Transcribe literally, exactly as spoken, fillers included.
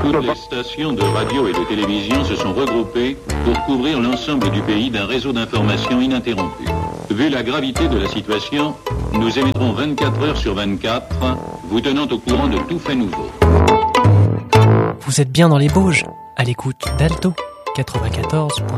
Toutes les stations de radio et de télévision se sont regroupées pour couvrir l'ensemble du pays d'un réseau d'information ininterrompu. Vu la gravité de la situation, nous émettrons vingt-quatre heures sur vingt-quatre, vous tenant au courant de tout fait nouveau. Vous êtes bien dans les Bauges, à l'écoute d'Alto quatre-vingt-quatorze.